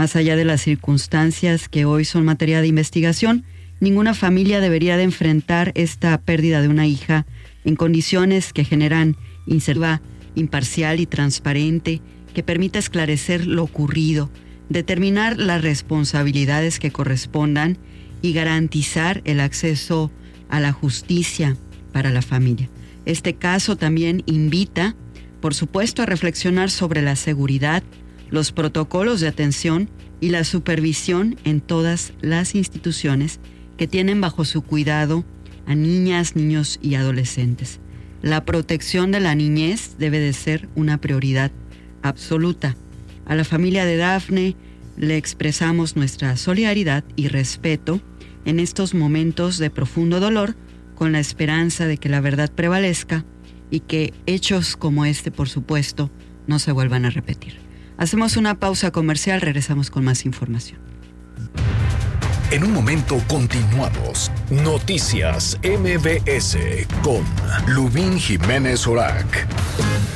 Más allá de las circunstancias que hoy son materia de investigación, ninguna familia debería de enfrentar esta pérdida de una hija en condiciones que generan incertidumbre imparcial y transparente, que permita esclarecer lo ocurrido, determinar las responsabilidades que correspondan y garantizar el acceso a la justicia para la familia. Este caso también invita, por supuesto, a reflexionar sobre la seguridad, los protocolos de atención y la supervisión en todas las instituciones que tienen bajo su cuidado a niñas, niños y adolescentes. La protección de la niñez debe de ser una prioridad absoluta. A la familia de Dafne le expresamos nuestra solidaridad y respeto en estos momentos de profundo dolor, con la esperanza de que la verdad prevalezca y que hechos como este, por supuesto, no se vuelvan a repetir. Hacemos una pausa comercial, regresamos con más información. En un momento continuamos. Noticias MBS con Lubín Jiménez Orak.